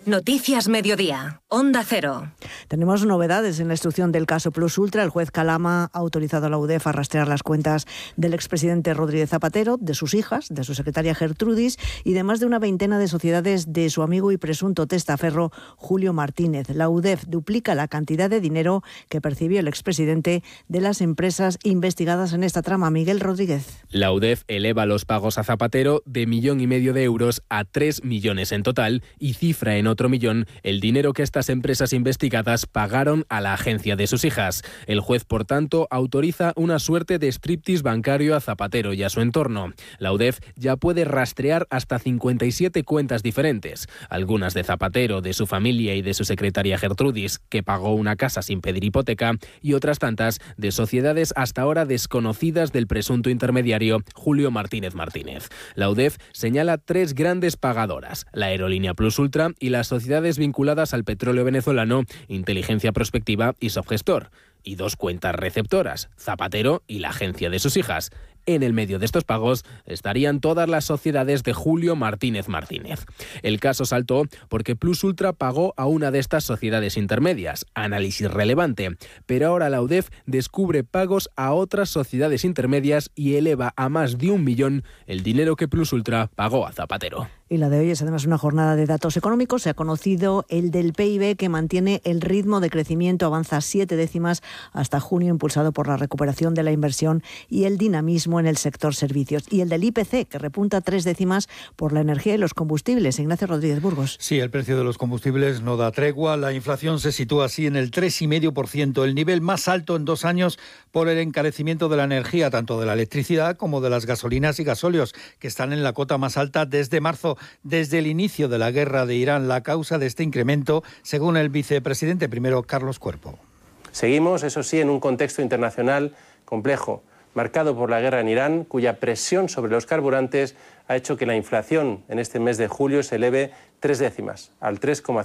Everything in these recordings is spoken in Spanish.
Noticias Mediodía, Onda Cero. Tenemos novedades en la instrucción del caso Plus Ultra. El juez Calama ha autorizado a la UDEF a rastrear las cuentas del expresidente Rodríguez Zapatero, de sus hijas, de su secretaria Gertrudis y de más de una veintena de sociedades de su amigo y presunto testaferro Julio Martínez. La UDEF duplica la cantidad de dinero que percibió el expresidente de las empresas investigadas en esta trama. Miguel Rodríguez. La UDEF eleva los pagos a Zapatero de 1,5 millones de euros a 3 millones en total y cifra en otro millón el dinero que estas empresas investigadas pagaron a la agencia de sus hijas. El juez, por tanto, autoriza una suerte de striptease bancario a Zapatero y a su entorno. La UDEF ya puede rastrear hasta 57 cuentas diferentes, algunas de Zapatero, de su familia y de su secretaria Gertrudis, que pagó una casa sin pedir hipoteca, y otras tantas de sociedades hasta ahora desconocidas del presunto intermediario Julio Martínez Martínez. La UDEF señala 3 grandes pagadoras, la aerolínea Plus Ultra y las sociedades vinculadas al petróleo venezolano, Inteligencia Prospectiva y Subgestor, y 2 cuentas receptoras, Zapatero y la agencia de sus hijas. En el medio de estos pagos estarían todas las sociedades de Julio Martínez Martínez. El caso saltó porque Plus Ultra pagó a una de estas sociedades intermedias, análisis relevante, pero ahora la UDEF descubre pagos a otras sociedades intermedias y eleva a más de 1 millón el dinero que Plus Ultra pagó a Zapatero. Y la de hoy es además una jornada de datos económicos. Se ha conocido el del PIB, que mantiene el ritmo de crecimiento, avanza 7 décimas hasta junio, impulsado por la recuperación de la inversión y el dinamismo en el sector servicios. Y el del IPC, que repunta 3 décimas por la energía y los combustibles. Ignacio Rodríguez Burgos. Sí, el precio de los combustibles no da tregua. La inflación se sitúa así en el 3,5%, el nivel más alto en 2 años por el encarecimiento de la energía, tanto de la electricidad como de las gasolinas y gasóleos, que están en la cota más alta desde marzo. Desde el inicio de la guerra de Irán, la causa de este incremento, según el vicepresidente primero, Carlos Cuerpo. Seguimos, eso sí, en un contexto internacional complejo, marcado por la guerra en Irán, cuya presión sobre los carburantes ha hecho que la inflación en este mes de julio se eleve 3 décimas, al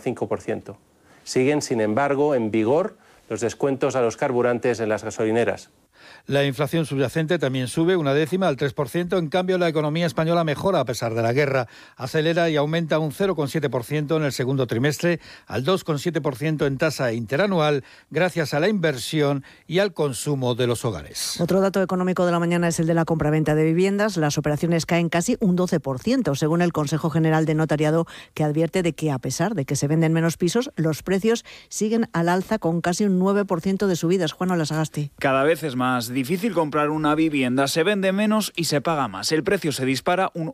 3,5%. Siguen, sin embargo, en vigor los descuentos a los carburantes en las gasolineras. La inflación subyacente también sube 1 décima, al 3%. En cambio, la economía española mejora a pesar de la guerra. Acelera y aumenta un 0,7% en el segundo trimestre, al 2,7% en tasa interanual, gracias a la inversión y al consumo de los hogares. Otro dato económico de la mañana es el de la compraventa de viviendas. Las operaciones caen casi un 12%, según el Consejo General de Notariado, que advierte de que, a pesar de que se venden menos pisos, los precios siguen al alza, con casi un 9% de subidas. Juan Olasagasti. Cada vez es más difícil comprar una vivienda, se vende menos y se paga más. El precio se dispara un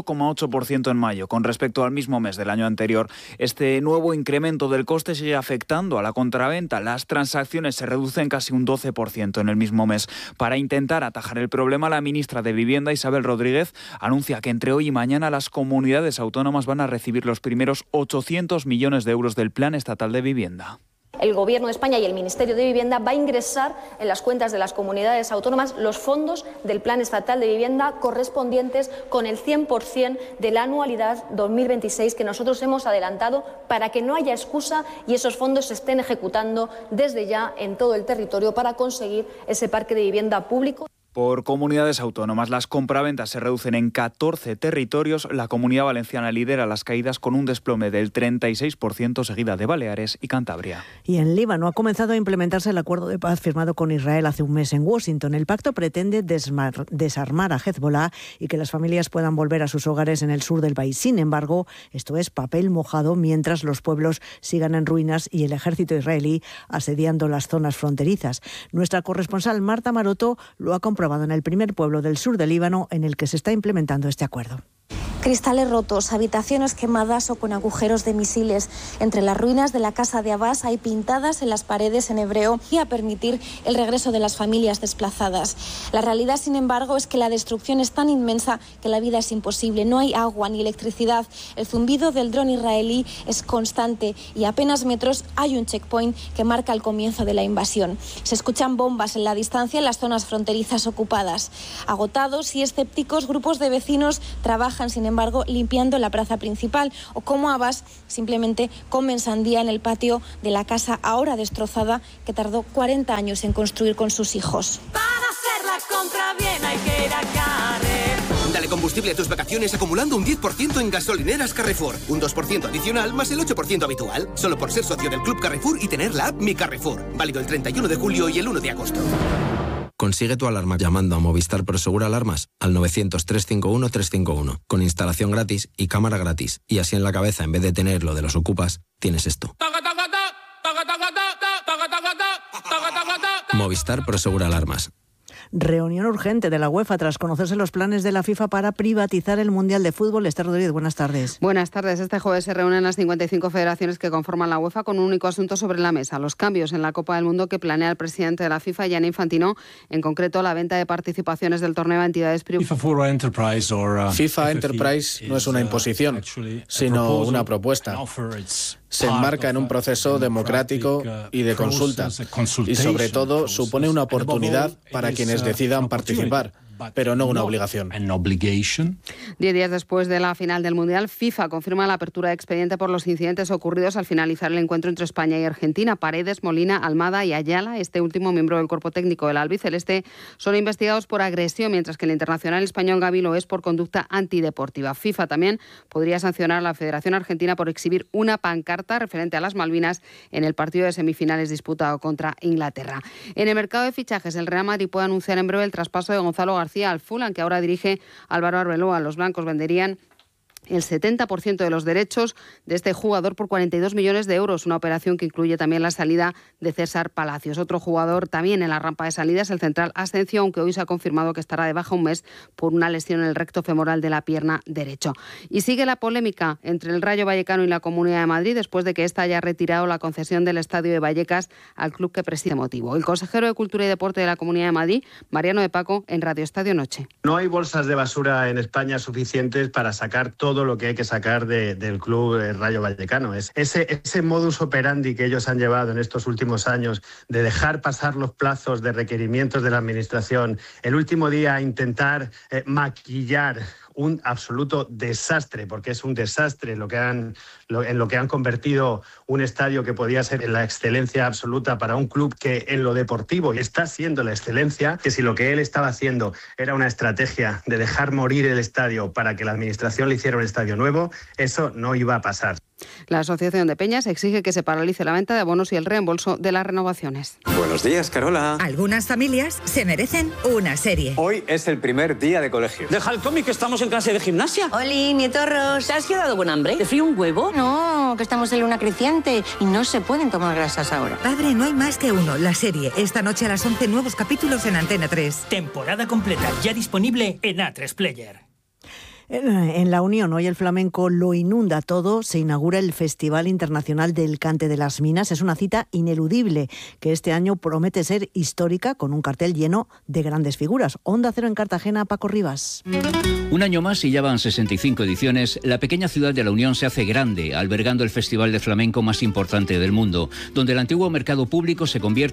8,8% en mayo con respecto al mismo mes del año anterior. Este nuevo incremento del coste sigue afectando a la compraventa. Las transacciones se reducen casi un 12% en el mismo mes. Para intentar atajar el problema, la ministra de Vivienda, Isabel Rodríguez, anuncia que entre hoy y mañana las comunidades autónomas van a recibir los primeros 800 millones de euros del Plan Estatal de Vivienda. El Gobierno de España y el Ministerio de Vivienda va a ingresar en las cuentas de las comunidades autónomas los fondos del Plan Estatal de Vivienda correspondientes con el 100% de la anualidad 2026 que nosotros hemos adelantado, para que no haya excusa y esos fondos se estén ejecutando desde ya en todo el territorio para conseguir ese parque de vivienda público. Por comunidades autónomas, las compraventas se reducen en 14 territorios. La Comunidad Valenciana lidera las caídas con un desplome del 36%, seguida de Baleares y Cantabria. Y en Líbano ha comenzado a implementarse el acuerdo de paz firmado con Israel hace un mes en Washington. El pacto pretende desarmar a Hezbollah y que las familias puedan volver a sus hogares en el sur del país. Sin embargo, esto es papel mojado mientras los pueblos sigan en ruinas y el ejército israelí asediando las zonas fronterizas. Nuestra corresponsal Marta Maroto lo ha comprobado en el primer pueblo del sur del Líbano en el que se está implementando este acuerdo. Cristales rotos, habitaciones quemadas o con agujeros de misiles. Entre las ruinas de la casa de Abbas hay pintadas en las paredes en hebreo y a permitir el regreso de las familias desplazadas. La realidad, sin embargo, es que la destrucción es tan inmensa que la vida es imposible. No hay agua ni electricidad. El zumbido del dron israelí es constante y a apenas metros hay un checkpoint que marca el comienzo de la invasión. Se escuchan bombas en la distancia en las zonas fronterizas ocupadas. Agotados y escépticos, grupos de vecinos trabajan, sin embargo, limpiando la plaza principal, o como Abbas simplemente comen sandía en el patio de la casa ahora destrozada que tardó 40 años en construir con sus hijos. Para hacer la compra bien hay que ir a Carrefour. Dale combustible a tus vacaciones acumulando un 10% en gasolineras Carrefour. Un 2% adicional más el 8% habitual. Solo por ser socio del Club Carrefour y tener la app Mi Carrefour. Válido el 31 de julio y el 1 de agosto. Consigue tu alarma llamando a Movistar Prosegur Alarmas al 900-351-351, con instalación gratis y cámara gratis. Y así en la cabeza, en vez de tener lo de los ocupas, tienes esto. Movistar Prosegur Alarmas. Reunión urgente de la UEFA tras conocerse los planes de la FIFA para privatizar el Mundial de Fútbol. Esther Rodríguez, buenas tardes. Buenas tardes. Este jueves se reúnen las 55 federaciones que conforman la UEFA con un único asunto sobre la mesa: los cambios en la Copa del Mundo que planea el presidente de la FIFA, Gianni Infantino, en concreto la venta de participaciones del torneo a entidades privadas. FIFA Enterprise no es una imposición, sino una propuesta. Se enmarca en un proceso democrático y de consulta, y sobre todo supone una oportunidad para quienes decidan participar, pero no una obligación. 10 días después de la final del Mundial, FIFA confirma la apertura de expediente por los incidentes ocurridos al finalizar el encuentro entre España y Argentina. Paredes, Molina, Almada y Ayala, este último miembro del cuerpo técnico del albiceleste, son investigados por agresión, mientras que el internacional español Gavi lo es por conducta antideportiva. FIFA también podría sancionar a la Federación Argentina por exhibir una pancarta referente a las Malvinas en el partido de semifinales disputado contra Inglaterra. En el mercado de fichajes, el Real Madrid puede anunciar en breve el traspaso de Gonzalo García al Fulham, que ahora dirige Álvaro Arbeloa. Los blancos venderían el 70% de los derechos de este jugador por 42 millones de euros, una operación que incluye también la salida de César Palacios. Otro jugador también en la rampa de salida es el central Asensio, aunque hoy se ha confirmado que estará de baja un mes por una lesión en el recto femoral de la pierna derecho. Y sigue la polémica entre el Rayo Vallecano y la Comunidad de Madrid después de que ésta haya retirado la concesión del estadio de Vallecas al club que preside motivo. El consejero de Cultura y Deporte de la Comunidad de Madrid, Mariano de Paco, en Radio Estadio Noche. No hay bolsas de basura en España suficientes para sacar todo lo que hay que sacar del club Rayo Vallecano. Ese modus operandi que ellos han llevado en estos últimos años de dejar pasar los plazos de requerimientos de la administración, el último día intentar maquillar un absoluto desastre, porque es un desastre en lo que han convertido un estadio que podía ser la excelencia absoluta para un club que en lo deportivo está siendo la excelencia, que si lo que él estaba haciendo era una estrategia de dejar morir el estadio para que la administración le hiciera un estadio nuevo, eso no iba a pasar. La Asociación de Peñas exige que se paralice la venta de abonos y el reembolso de las renovaciones. Buenos días, Carola. Algunas familias se merecen una serie. Hoy es el primer día de colegio. Deja el cómic, que estamos en clase de gimnasia. Oli, nietorros. ¿Te has quedado con hambre? ¿Te frío un huevo? No, que estamos en luna creciente y no se pueden tomar grasas ahora. Padre, no hay más que uno. La serie. Esta noche a las 11, nuevos capítulos en Antena 3. Temporada completa, ya disponible en A3 Player. En La Unión, hoy el flamenco lo inunda todo. Se inaugura el Festival Internacional del Cante de las Minas. Es una cita ineludible que este año promete ser histórica, con un cartel lleno de grandes figuras. Onda Cero en Cartagena, Paco Rivas. Un año más y ya van 65 ediciones. La pequeña ciudad de La Unión se hace grande, albergando el festival de flamenco más importante del mundo, donde el antiguo mercado público se convierte